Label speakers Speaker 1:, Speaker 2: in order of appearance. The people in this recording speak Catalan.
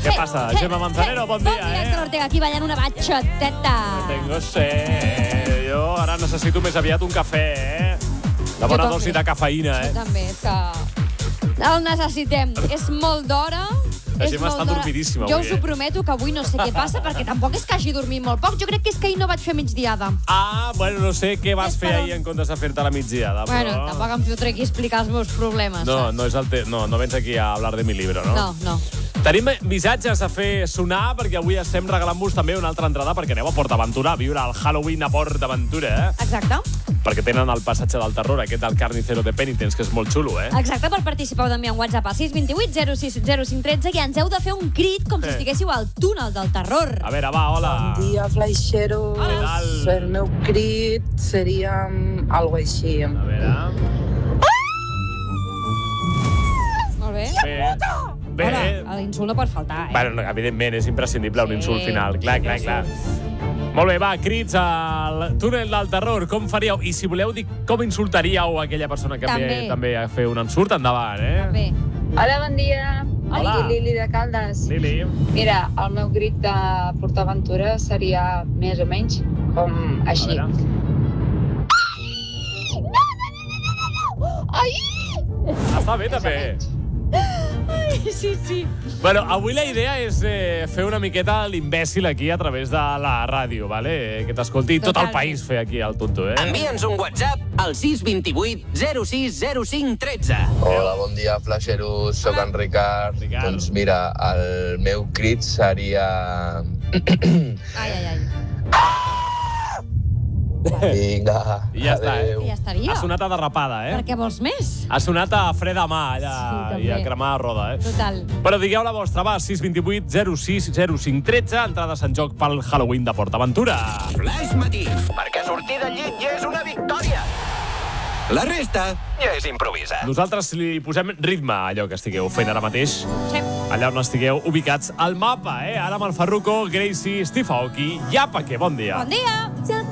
Speaker 1: Què passa? Gemma Manzanero, bon dia,
Speaker 2: Héctor Ortega, aquí ballant una batxoteta.
Speaker 1: Tengo sed. Jo ara necessito més aviat un cafè, de bona dosi de cafeïna,
Speaker 2: Jo també, és que el necessitem. És molt d'hora.
Speaker 1: La Gemma està dormidíssima
Speaker 2: Jo
Speaker 1: avui,
Speaker 2: us ho prometo que avui no sé què passa, perquè tampoc és que hagi dormit molt poc. Jo crec que és que ahir no vaig fer migdiada.
Speaker 1: Bueno, no sé què vas fer ahir en comptes de fer-te la migdiada.
Speaker 2: Bueno, tampoc em fotré aquí a explicar els meus problemes.
Speaker 1: No vens aquí a hablar de mi libro, no?
Speaker 2: No.
Speaker 1: Tenim missatges a fer sonar, perquè avui estem regalant-vos també una altra entrada perquè aneu a PortAventura a viure el Halloween a PortAventura,
Speaker 2: Exacte.
Speaker 1: Perquè tenen el passatge del terror, aquest del Carnicero de Penitence, que és molt xulo,
Speaker 2: Exacte, per participar heu d'enviar un WhatsApp al 628 06 0513 i ens heu de fer un crit com si estiguéssiu al túnel del terror.
Speaker 1: A veure, va, hola.
Speaker 3: Bon dia, flaixeros.
Speaker 1: Hola.
Speaker 3: El meu crit seria algo així.
Speaker 1: A veure...
Speaker 2: Molt bé.
Speaker 1: Bé.
Speaker 2: Hola, l'insult no pot faltar,
Speaker 1: Bueno, evidentment, és imprescindible un insult final. Clar. Molt bé, va, crits al túnel del terror. Com faríeu? I si voleu dir com insultaríeu aquella persona que ve també a fer un ensurt, endavant,
Speaker 2: També.
Speaker 4: Hola, bon dia.
Speaker 1: Hola.
Speaker 4: Aquí Lili de Caldes.
Speaker 1: Lili.
Speaker 4: Mira, el meu crit de PortAventura seria més o menys com així.
Speaker 1: Està bé, també.
Speaker 2: Sí.
Speaker 1: Bueno, avui la idea és fer una miqueta l'imbècil aquí a través de la ràdio, ¿vale? Que t'escolti tot el país fer aquí el tonto,
Speaker 5: Envia'ns un WhatsApp al 628 06 05 13.
Speaker 6: Hola, bon dia, flaixeros. Soc en Ricard. Doncs mira, el meu crit seria...
Speaker 2: Ai.
Speaker 6: Vinga,
Speaker 1: I ja està,
Speaker 2: I ja estaria.
Speaker 1: Ha sonat a derrapada,
Speaker 2: Per què vols més?
Speaker 1: Ha sonat a fre de mà, allà, i a cremar a roda,
Speaker 2: Total.
Speaker 1: Però digueu la vostra, va, 628 06 05 13, entrades en joc pel Halloween de PortAventura.
Speaker 5: Flaix matí, perquè sortir del llit ja és una victòria. La resta ja és improvisar.
Speaker 1: Nosaltres li posem ritme a allò que estigueu fent ara mateix.
Speaker 2: Sí.
Speaker 1: Allà on estigueu ubicats al mapa, Ara amb el Farruko, Gracie, Steve Aoki i Apa, que bon dia.
Speaker 2: Bon dia.